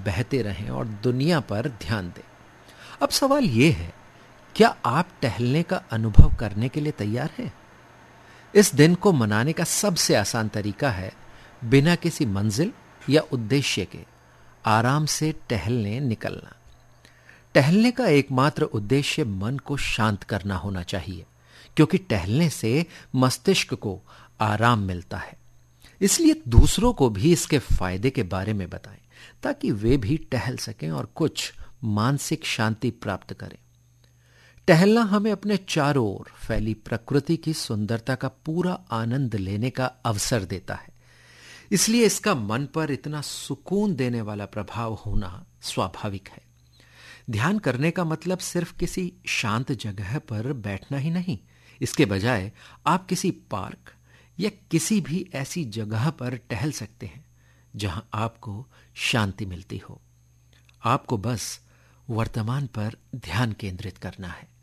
बहते रहें और दुनिया पर ध्यान दें। अब सवाल यह है, क्या आप टहलने का अनुभव करने के लिए तैयार हैं? इस दिन को मनाने का सबसे आसान तरीका है बिना किसी मंजिल या उद्देश्य के आराम से टहलने निकलना। टहलने का एकमात्र उद्देश्य मन को शांत करना होना चाहिए, क्योंकि टहलने से मस्तिष्क को आराम मिलता है। इसलिए दूसरों को भी इसके फायदे के बारे में बताएं, ताकि वे भी टहल सकें और कुछ मानसिक शांति प्राप्त करें। टहलना हमें अपने चारों ओर फैली प्रकृति की सुंदरता का पूरा आनंद लेने का अवसर देता है। इसलिए इसका मन पर इतना सुकून देने वाला प्रभाव होना स्वाभाविक है। ध्यान करने का मतलब सिर्फ किसी शांत जगह पर बैठना ही नहीं। इसके बजाय आप किसी पार्क या किसी भी ऐसी जगह पर टहल सकते हैं जहां आपको शांति मिलती हो। आपको बस वर्तमान पर ध्यान केंद्रित करना है।